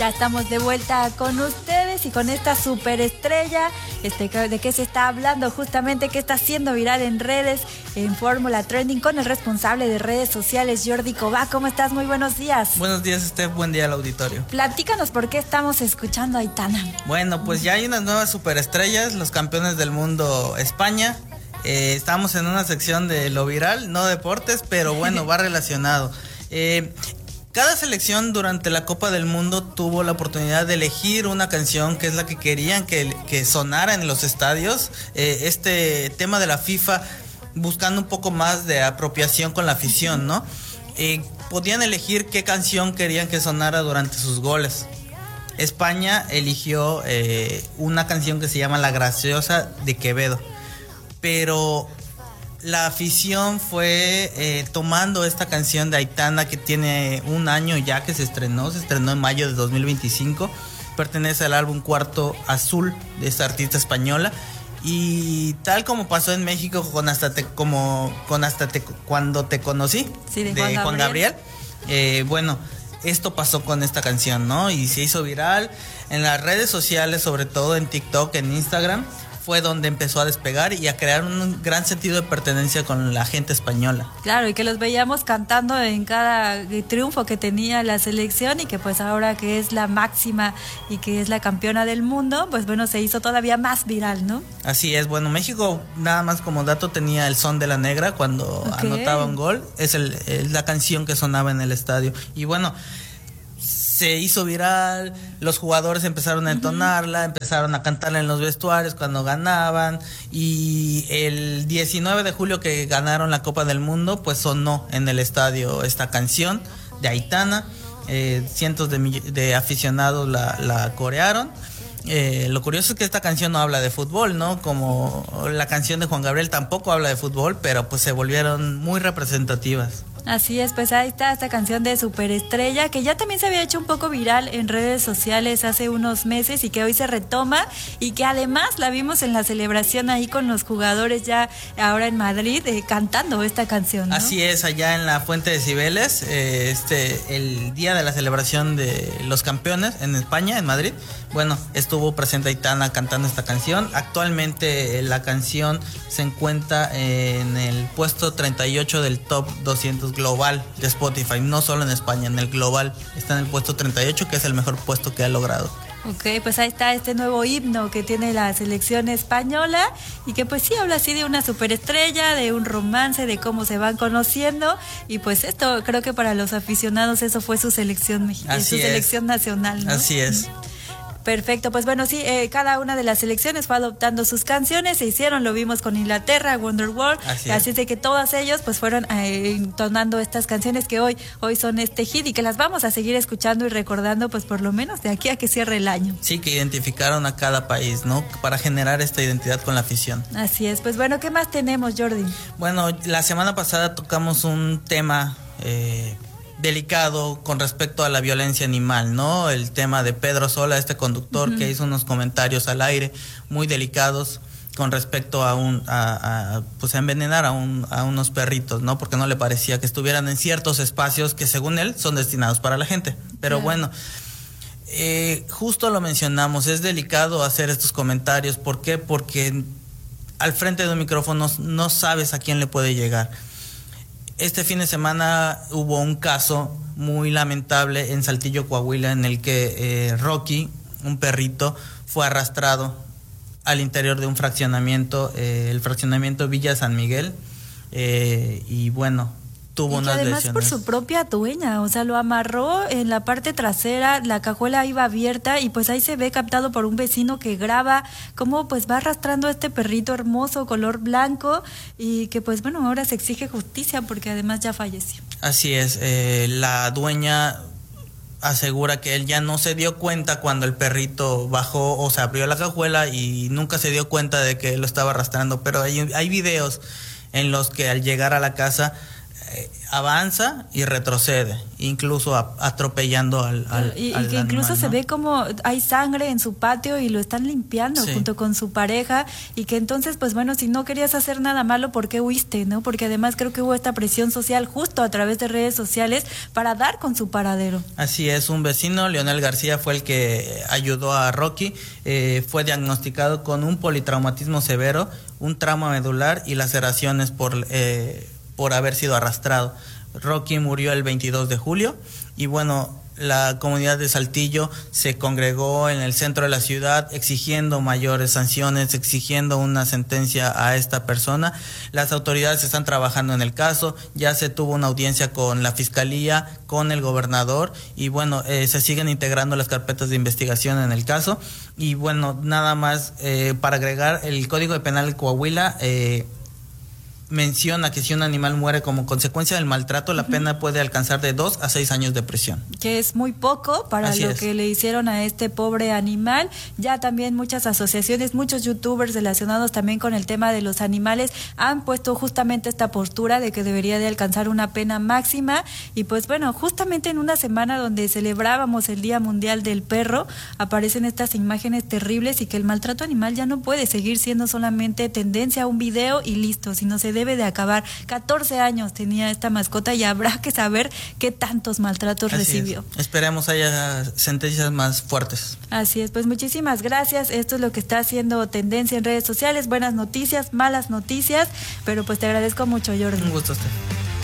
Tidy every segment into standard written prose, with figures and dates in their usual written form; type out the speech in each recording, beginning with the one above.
Ya estamos de vuelta con ustedes y con esta superestrella. ¿De qué se está hablando? Justamente, ¿qué está haciendo viral en redes, en Fórmula Trending? Con el responsable de redes sociales, Jordi Cobá. ¿Cómo estás? Muy buenos días. Buenos días, Steph. Buen día al auditorio. Platícanos por qué estamos escuchando a Aitana. Bueno, pues ya hay unas nuevas superestrellas, los campeones del mundo España. Estamos en una sección de lo viral, no deportes, pero bueno, va relacionado. Cada selección durante la Copa del Mundo tuvo la oportunidad de elegir una canción que es la que querían que sonara en los estadios. Este tema de la FIFA buscando un poco más de apropiación con la afición, ¿no? Podían elegir qué canción querían que sonara durante sus goles. España eligió una canción que se llama La Graciosa de Quevedo, pero la afición fue tomando esta canción de Aitana, que tiene un año ya que se estrenó en mayo de 2025, pertenece al álbum Cuarto Azul de esta artista española, y tal como pasó en México con Cuando te conocí, sí, de Juan Gabriel. Bueno, esto pasó con esta canción, ¿no? Y se hizo viral en las redes sociales, sobre todo en TikTok, en Instagram. Fue donde empezó a despegar y a crear un gran sentido de pertenencia con la gente española. Claro, y que los veíamos cantando en cada triunfo que tenía la selección, y que pues ahora que es la máxima y que es la campeona del mundo, pues bueno, se hizo todavía más viral, ¿no? Así es. Bueno, México, nada más como dato, tenía el son de la negra cuando anotaba un gol. Es la canción que sonaba en el estadio. Y bueno, se hizo viral, los jugadores empezaron a entonarla, empezaron a cantarla en los vestuarios cuando ganaban, y el 19 de julio que ganaron la Copa del Mundo, pues sonó en el estadio esta canción de Aitana. Cientos de aficionados la corearon. Lo curioso es que esta canción no habla de fútbol, ¿no? Como la canción de Juan Gabriel tampoco habla de fútbol, pero pues se volvieron muy representativas. Así es, pues ahí está esta canción de Superestrella, que ya también se había hecho un poco viral en redes sociales hace unos meses y que hoy se retoma, y que además la vimos en la celebración ahí con los jugadores ya ahora en Madrid cantando esta canción, ¿no? Así es, allá en la Fuente de Cibeles, el día de la celebración de los campeones en España, en Madrid. Bueno, estuvo presente Aitana cantando esta canción. Actualmente la canción se encuentra en el puesto 38 del top 200 global de Spotify, no solo en España, en el global está en el puesto 38, que es el mejor puesto que ha logrado. Ok, pues ahí está este nuevo himno que tiene la selección española, y que pues sí habla así de una superestrella, de un romance, de cómo se van conociendo, y pues esto creo que para los aficionados eso fue su selección mexicana, su selección nacional, ¿no? Así es. Perfecto, pues bueno, sí, cada una de las selecciones fue adoptando sus canciones, se hicieron, lo vimos con Inglaterra, Wonderwall, así es de que todos ellos pues fueron entonando estas canciones que hoy son este hit, y que las vamos a seguir escuchando y recordando pues por lo menos de aquí a que cierre el año. Sí, que identificaron a cada país, ¿no? Para generar esta identidad con la afición. Así es, pues bueno, ¿qué más tenemos, Jordi? Bueno, la semana pasada tocamos un tema delicado con respecto a la violencia animal, ¿no? El tema de Pedro Sola, este conductor que hizo unos comentarios al aire muy delicados con respecto a envenenar a unos perritos, ¿no? Porque no le parecía que estuvieran en ciertos espacios que según él son destinados para la gente. Pero bueno, justo lo mencionamos, es delicado hacer estos comentarios. ¿Por qué? Porque al frente de un micrófono no sabes a quién le puede llegar. Este fin de semana hubo un caso muy lamentable en Saltillo, Coahuila, en el que Rocky, un perrito, fue arrastrado al interior de un fraccionamiento, el fraccionamiento Villa San Miguel, y bueno, tuvo unas lesiones. Además por su propia dueña, o sea, lo amarró en la parte trasera, la cajuela iba abierta, y pues ahí se ve captado por un vecino que graba cómo pues va arrastrando a este perrito hermoso, color blanco, y que pues bueno, ahora se exige justicia porque además ya falleció. Así es, la dueña asegura que él ya no se dio cuenta cuando el perrito bajó o se abrió la cajuela, y nunca se dio cuenta de que lo estaba arrastrando, pero hay videos en los que al llegar a la casa avanza y retrocede, incluso atropellando al y al que incluso animal, se ¿no? ve como hay sangre en su patio y lo están limpiando junto con su pareja, y que entonces pues bueno, si no querías hacer nada malo, ¿por qué huiste, no? Porque además creo que hubo esta presión social justo a través de redes sociales para dar con su paradero. Así es, un vecino, Leonel García, fue el que ayudó a Rocky. Fue diagnosticado con un politraumatismo severo, un trauma medular y laceraciones por haber sido arrastrado. Rocky murió el 22 de julio y bueno, la comunidad de Saltillo se congregó en el centro de la ciudad exigiendo mayores sanciones, exigiendo una sentencia a esta persona. Las autoridades están trabajando en el caso, ya se tuvo una audiencia con la fiscalía, con el gobernador y bueno, se siguen integrando las carpetas de investigación en el caso. Y bueno, nada más para agregar, el Código Penal de Coahuila menciona que si un animal muere como consecuencia del maltrato, la pena puede alcanzar de 2 a 6 años de prisión. Que es muy poco para Así lo es. que le hicieron a este pobre animal. Ya también muchas asociaciones, muchos youtubers relacionados también con el tema de los animales han puesto justamente esta postura de que debería de alcanzar una pena máxima. Y pues bueno, justamente en una semana donde celebrábamos el Día Mundial del Perro, aparecen estas imágenes terribles y que el maltrato animal ya no puede seguir siendo solamente tendencia a un video y listo, sino se debe de acabar. 14 años tenía esta mascota y habrá que saber qué tantos maltratos recibió. Esperemos haya sentencias más fuertes. Así es, pues muchísimas gracias. Esto es lo que está haciendo tendencia en redes sociales. Buenas noticias, malas noticias, pero pues te agradezco mucho, Jordi. Un gusto, Steph.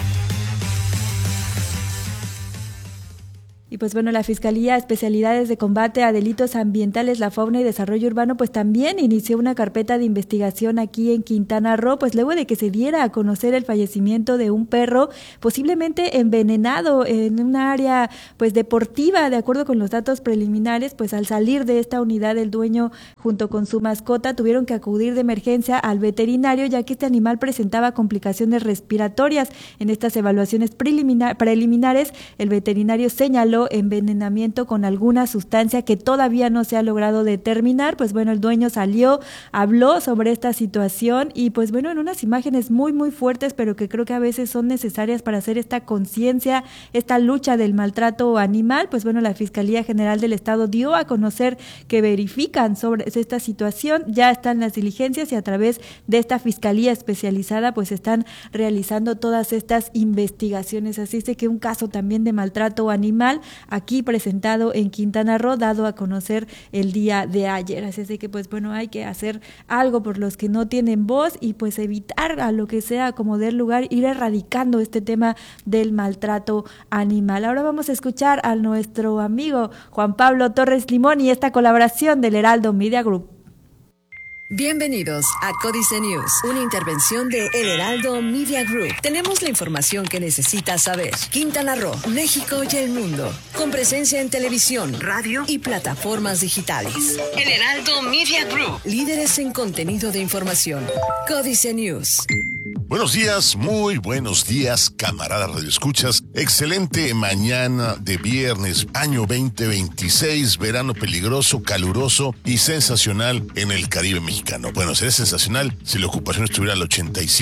Y pues bueno, la Fiscalía Especialidades de Combate a Delitos Ambientales, la Fauna y Desarrollo Urbano pues también inició una carpeta de investigación aquí en Quintana Roo, pues luego de que se diera a conocer el fallecimiento de un perro posiblemente envenenado en una área pues deportiva. De acuerdo con los datos preliminares, pues al salir de esta unidad el dueño junto con su mascota tuvieron que acudir de emergencia al veterinario, ya que este animal presentaba complicaciones respiratorias. En estas evaluaciones preliminares, el veterinario señaló envenenamiento con alguna sustancia que todavía no se ha logrado determinar. Pues bueno, el dueño salió, habló sobre esta situación y pues bueno, en unas imágenes muy muy fuertes, pero que creo que a veces son necesarias para hacer esta conciencia, esta lucha del maltrato animal. Pues bueno, la Fiscalía General del Estado dio a conocer que verifican sobre esta situación, ya están las diligencias y a través de esta Fiscalía Especializada pues están realizando todas estas investigaciones. Así es de que un caso también de maltrato animal aquí presentado en Quintana Roo, dado a conocer el día de ayer. Así es de que pues bueno, hay que hacer algo por los que no tienen voz y pues evitar a lo que sea como del lugar, ir erradicando este tema del maltrato animal. Ahora vamos a escuchar a nuestro amigo Juan Pablo Torres Limón y esta colaboración del Heraldo Media Group. Bienvenidos a Códice News, una intervención de El Heraldo Media Group. Tenemos la información que necesitas saber. Quintana Roo, México y el mundo, con presencia en televisión, radio y plataformas digitales. El Heraldo Media Group, líderes en contenido de información. Códice News. Buenos días, muy buenos días, camaradas radioescuchas. Excelente mañana de viernes, año 2026, verano peligroso, caluroso y sensacional en el Caribe mexicano. Bueno, sería sensacional si la ocupación estuviera al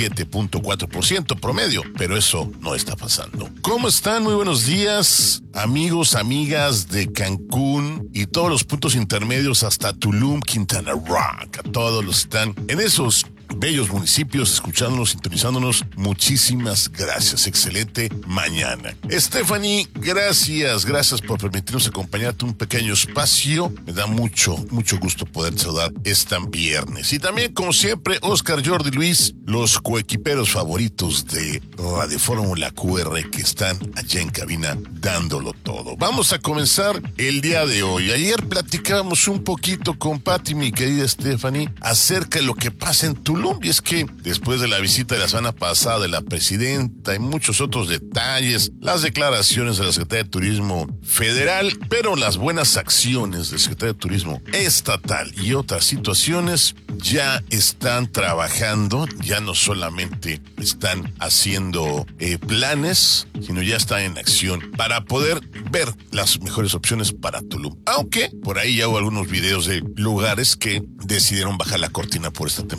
87.4% promedio, pero eso no está pasando. ¿Cómo están? Muy buenos días, amigos, amigas de Cancún y todos los puntos intermedios hasta Tulum, Quintana Roo. A todos los que están en esos bellos municipios, escuchándonos, sintonizándonos, muchísimas gracias. Excelente mañana. Stephanie, gracias por permitirnos acompañarte un pequeño espacio. Me da mucho gusto poder saludar este viernes. Y también, como siempre, Oscar, Jordi, Luis, los coequiperos favoritos de Radio Fórmula QR que están allá en cabina dándolo todo. Vamos a comenzar el día de hoy. Ayer platicábamos un poquito con Pati, mi querida Stephanie, acerca de lo que pasa en Tulum. Y es que después de la visita de la semana pasada de la presidenta y muchos otros detalles, las declaraciones de la Secretaría de Turismo Federal, pero las buenas acciones del Secretario de Turismo Estatal y otras situaciones ya están trabajando, ya no solamente están haciendo planes, sino ya están en acción para poder ver las mejores opciones para Tulum. Aunque por ahí ya hubo algunos videos de lugares que decidieron bajar la cortina por esta temporada.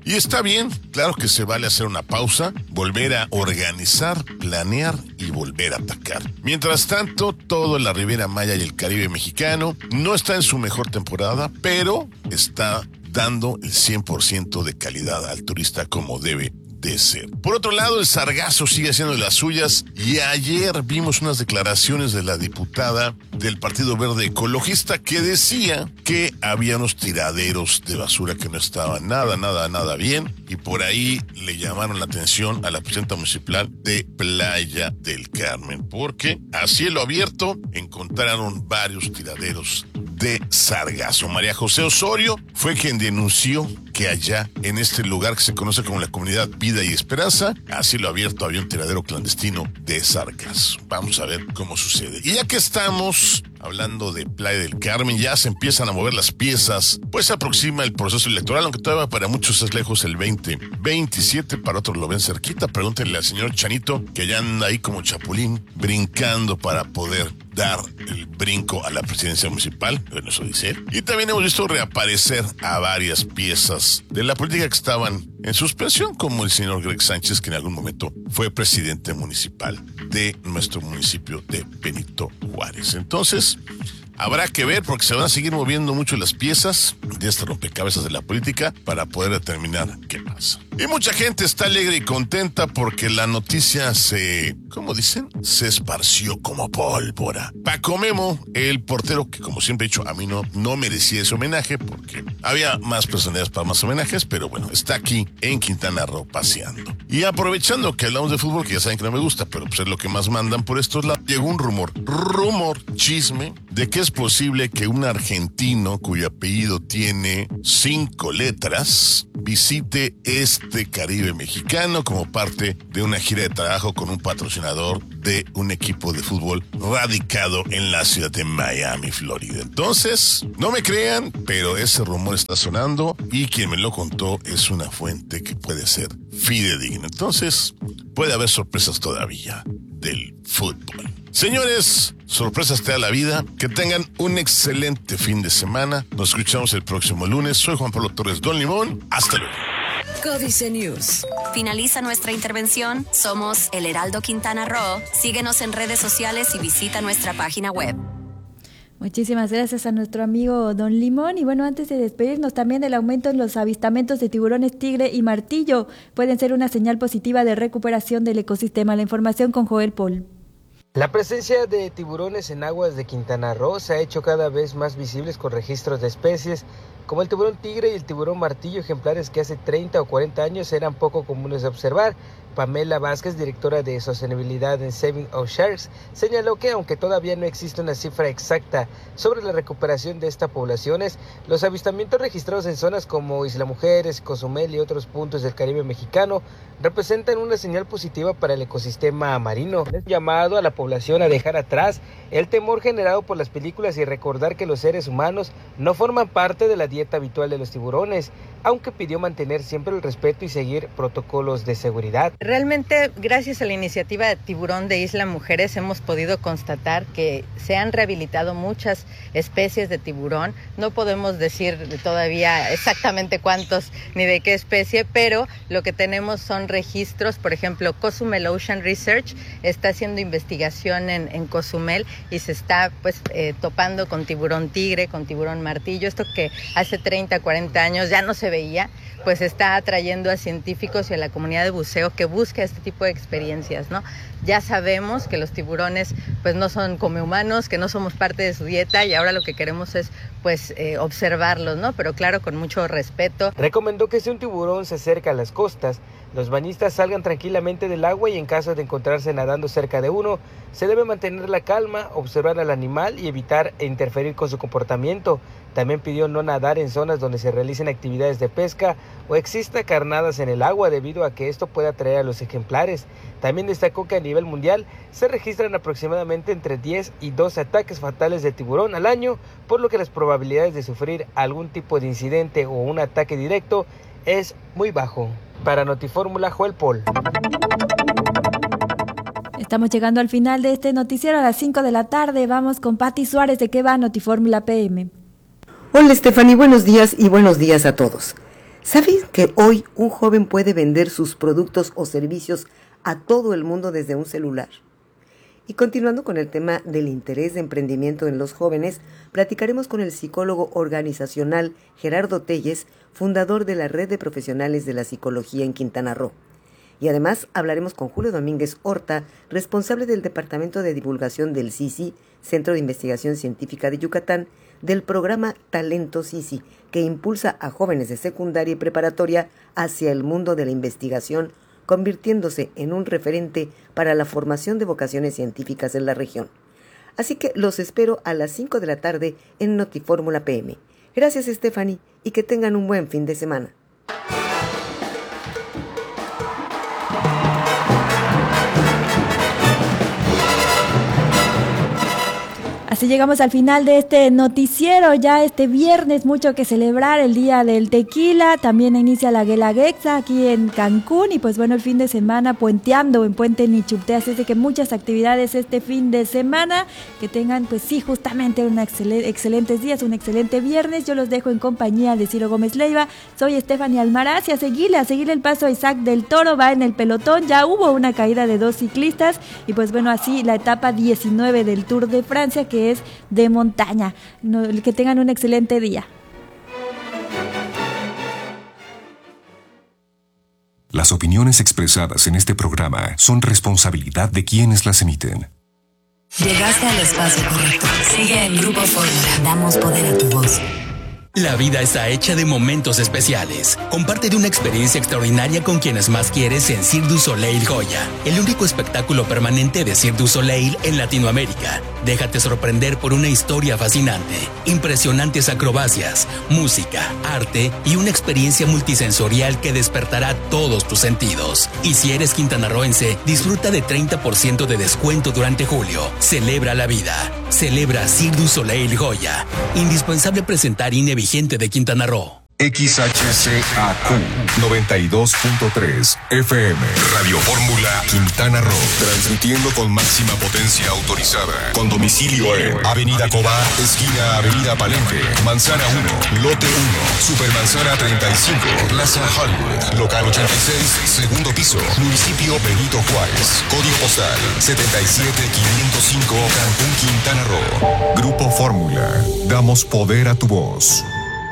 Y está bien, claro que se vale hacer una pausa, volver a organizar, planear y volver a atacar. Mientras tanto, todo la Riviera Maya y el Caribe mexicano no está en su mejor temporada, pero está dando el 100% de calidad al turista como debe de ser. Por otro lado, el sargazo sigue haciendo de las suyas y ayer vimos unas declaraciones de la diputada del Partido Verde Ecologista que decía que había unos tiraderos de basura que no estaban nada bien, y por ahí le llamaron la atención a la presidenta municipal de Playa del Carmen, porque a cielo abierto encontraron varios tiraderos de sargazo. María José Osorio fue quien denunció que allá, en este lugar que se conoce como la comunidad Vida y Esperanza, a cielo abierto había un tiradero clandestino de sargazo. Vamos a ver cómo sucede. Y ya que estamos hablando de Playa del Carmen, ya se empiezan a mover las piezas, pues se aproxima el proceso electoral, aunque todavía para muchos es lejos el 2027, para otros lo ven cerquita. Pregúntenle al señor Chanito, que ya anda ahí como chapulín, brincando para poder dar el brinco a la presidencia municipal, bueno, eso dice él. Y también hemos visto reaparecer a varias piezas de la política que estaban en suspensión, como el señor Greg Sánchez, que en algún momento fue presidente municipal de nuestro municipio de Benito Juárez. Entonces, habrá que ver, porque se van a seguir moviendo mucho las piezas de este rompecabezas de la política para poder determinar qué pasa. Y mucha gente está alegre y contenta porque la noticia se esparció como pólvora. Paco Memo, el portero que, como siempre he dicho, a mí no merecía ese homenaje porque había más personalidades para más homenajes, pero bueno, está aquí en Quintana Roo paseando. Y aprovechando que hablamos de fútbol, que ya saben que no me gusta, pero pues es lo que más mandan por estos lados, llegó un chisme, de que es posible que un argentino cuyo apellido tiene 5 letras visite este Caribe mexicano como parte de una gira de trabajo con un patrocinador de un equipo de fútbol radicado en la ciudad de Miami, Florida. Entonces, no me crean, pero ese rumor está sonando y quien me lo contó es una fuente que puede ser fidedigna. Entonces, puede haber sorpresas todavía del fútbol. Señores, sorpresas te da la vida. Que tengan un excelente fin de semana. Nos escuchamos el próximo lunes. Soy Juan Pablo Torres Don Limón. Hasta luego. Códice News. Finaliza nuestra intervención. Somos El Heraldo Quintana Roo. Síguenos en redes sociales y visita nuestra página web. Muchísimas gracias a nuestro amigo Don Limón. Y bueno, antes de despedirnos, también el aumento en los avistamientos de tiburones tigre y martillo pueden ser una señal positiva de recuperación del ecosistema. La información con Joel Paul. La presencia de tiburones en aguas de Quintana Roo se ha hecho cada vez más visibles con registros de especies como el tiburón tigre y el tiburón martillo, ejemplares que hace 30 o 40 años eran poco comunes de observar. Pamela Vázquez, directora de sostenibilidad en Saving Our Sharks, señaló que aunque todavía no existe una cifra exacta sobre la recuperación de estas poblaciones, los avistamientos registrados en zonas como Isla Mujeres, Cozumel y otros puntos del Caribe mexicano representan una señal positiva para el ecosistema marino. Es llamado a la población a dejar atrás el temor generado por las películas y recordar que los seres humanos no forman parte de la dieta habitual de los tiburones, aunque pidió mantener siempre el respeto y seguir protocolos de seguridad. Realmente, gracias a la iniciativa de Tiburón de Isla Mujeres, hemos podido constatar que se han rehabilitado muchas especies de tiburón. No podemos decir todavía exactamente cuántos ni de qué especie, pero lo que tenemos son registros. Por ejemplo, Cozumel Ocean Research está haciendo investigación en Cozumel y se está topando con tiburón tigre, con tiburón martillo. Esto que hace 30, 40 años ya no se veía, pues está atrayendo a científicos y a la comunidad de buceo que busca este tipo de experiencias, ¿no? Ya sabemos que los tiburones pues no son como humanos, que no somos parte de su dieta y ahora lo que queremos es observarlos, ¿no? Pero claro, con mucho respeto. Recomendó que si un tiburón se acerca a las costas, los bañistas salgan tranquilamente del agua y en caso de encontrarse nadando cerca de uno, se debe mantener la calma, observar al animal y evitar interferir con su comportamiento. También pidió no nadar en zonas donde se realicen actividades de pesca o exista carnadas en el agua debido a que esto puede atraer a los ejemplares. También destacó que a nivel mundial se registran aproximadamente entre 10 y 12 ataques fatales de tiburón al año, por lo que las probabilidades de sufrir algún tipo de incidente o un ataque directo es muy bajo. Para Notifórmula, Joel Paul. Estamos llegando al final de este noticiero a las 5 de la tarde. Vamos con Pati Suárez, ¿de qué va Notifórmula PM? Hola Stephanie, buenos días y buenos días a todos. ¿Sabes que hoy un joven puede vender sus productos o servicios a todo el mundo desde un celular? Y continuando con el tema del interés de emprendimiento en los jóvenes, platicaremos con el psicólogo organizacional Gerardo Telles, fundador de la Red de Profesionales de la Psicología en Quintana Roo. Y además hablaremos con Julio Domínguez Horta, responsable del Departamento de Divulgación del CICI, Centro de Investigación Científica de Yucatán, del programa Talento CICI, que impulsa a jóvenes de secundaria y preparatoria hacia el mundo de la investigación, convirtiéndose en un referente para la formación de vocaciones científicas en la región. Así que los espero a las 5 de la tarde en Notifórmula PM. Gracias, Stephanie, y que tengan un buen fin de semana. Así llegamos al final de este noticiero, ya este viernes mucho que celebrar, el Día del Tequila, también inicia la Guelaguetza aquí en Cancún y pues bueno, el fin de semana puenteando en Puente Nichupté, así que muchas actividades este fin de semana, que tengan pues sí, justamente excelentes días, un excelente viernes. Yo los dejo en compañía de Ciro Gómez Leiva, soy Stephanie Almaraz y a seguirle el paso a Isaac del Toro, va en el pelotón, ya hubo una caída de 2 ciclistas y pues bueno, así la etapa 19 del Tour de Francia, que es de montaña. Que tengan un excelente día. Las opiniones expresadas en este programa son responsabilidad de quienes las emiten. Llegaste al espacio correcto. Sigue en Grupo Fórmula. Damos poder a tu voz. La vida está hecha de momentos especiales. Comparte de una experiencia extraordinaria con quienes más quieres en Cirque du Soleil Goya, el único espectáculo permanente de Cirque du Soleil en Latinoamérica. Déjate sorprender por una historia fascinante, impresionantes acrobacias, música, arte y una experiencia multisensorial que despertará todos tus sentidos. Y si eres quintanarroense, disfruta de 30% de descuento durante julio. Celebra la vida. Celebra Cirque du Soleil Goya. Indispensable presentar INE vigente de Quintana Roo. XHCAQ 92.3 FM Radio Fórmula Quintana Roo, transmitiendo con máxima potencia autorizada, con domicilio en Avenida Cobá, esquina Avenida Palenque, Manzana 1, Lote 1, Supermanzana 35, Plaza Hollywood, Local 86, segundo piso, Municipio Benito Juárez, Código postal 77505, Cancún, Quintana Roo. Grupo Fórmula, damos poder a tu voz.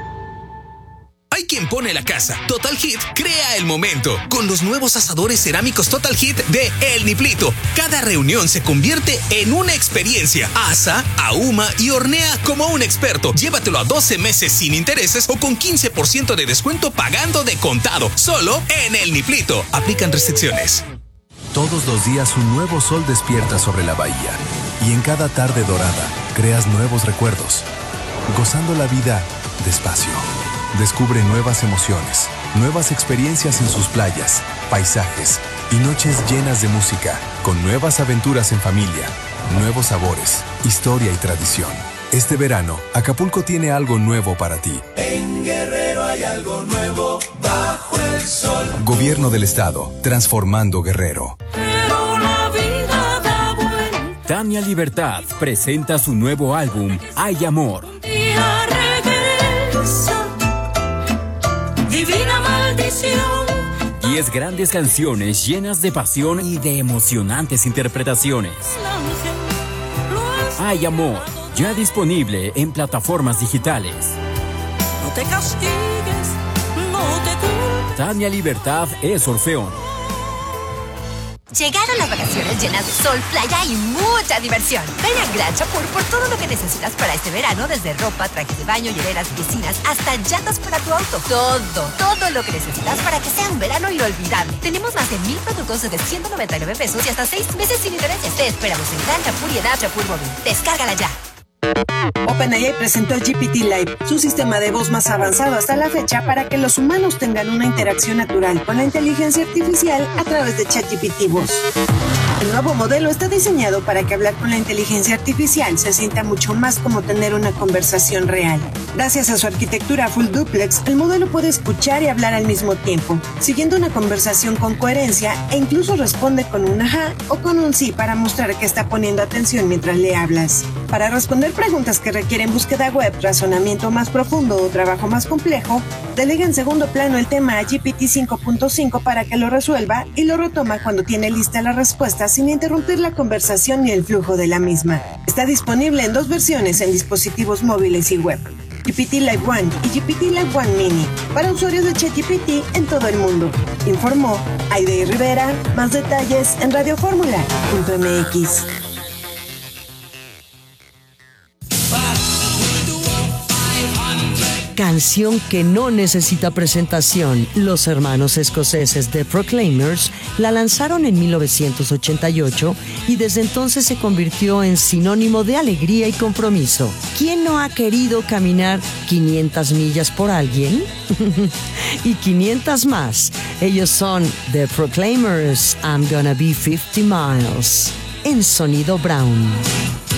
Hay quien pone la casa. Total Hit crea el momento con los nuevos asadores cerámicos Total Hit de El Niplito. Cada reunión se convierte en una experiencia. Asa, ahuma y hornea como un experto. Llévatelo a 12 meses sin intereses o con 15% de descuento pagando de contado. Solo en El Niplito. Aplican restricciones. Todos los días un nuevo sol despierta sobre la bahía. Y en cada tarde dorada creas nuevos recuerdos. Gozando la vida despacio. Descubre nuevas emociones, nuevas experiencias en sus playas, paisajes y noches llenas de música, con nuevas aventuras en familia, nuevos sabores, historia y tradición. Este verano, Acapulco tiene algo nuevo para ti. En Guerrero hay algo nuevo bajo el sol. Gobierno del Estado, transformando Guerrero. Pero la vida da vuelta. Tania Libertad presenta su nuevo álbum, Hay Amor. Día regresa. Divina maldición. 10 grandes canciones llenas de pasión y de emocionantes interpretaciones. Hay Amor, ya disponible en plataformas digitales. No te castigues, no te culpes. Tania Libertad es Orfeón. Llegaron las vacaciones llenas de sol, playa y mucha diversión. Ven a Gran Chapur por todo lo que necesitas para este verano, desde ropa, trajes de baño, hieleras y piscinas, hasta llantas para tu auto. Todo lo que necesitas para que sea un verano inolvidable. Tenemos más de 1000 productos desde 199 pesos y hasta 6 meses sin intereses. Te esperamos en Gran Chapur y en App Chapur Móvil. Descárgala ya. OpenAI presentó GPT Live, su sistema de voz más avanzado hasta la fecha para que los humanos tengan una interacción natural con la inteligencia artificial a través de ChatGPT Voz. El nuevo modelo está diseñado para que hablar con la inteligencia artificial se sienta mucho más como tener una conversación real. Gracias a su arquitectura full duplex, el modelo puede escuchar y hablar al mismo tiempo, siguiendo una conversación con coherencia e incluso responde con un ajá o con un sí para mostrar que está poniendo atención mientras le hablas. Para responder preguntas que requieren búsqueda web, razonamiento más profundo o trabajo más complejo, delega en segundo plano el tema a GPT 5.5 para que lo resuelva y lo retoma cuando tiene lista la respuesta sin interrumpir la conversación ni el flujo de la misma. Está disponible en 2 versiones en dispositivos móviles y web: GPT Live One y GPT Live One Mini, para usuarios de ChatGPT en todo el mundo. Informó Aide Rivera. Más detalles en radioformula.mx. Canción que no necesita presentación. Los hermanos escoceses The Proclaimers la lanzaron en 1988 y desde entonces se convirtió en sinónimo de alegría y compromiso. ¿Quién no ha querido caminar 500 millas por alguien? Y 500 más. Ellos son The Proclaimers, I'm Gonna Be 50 Miles, en Sonido Brown.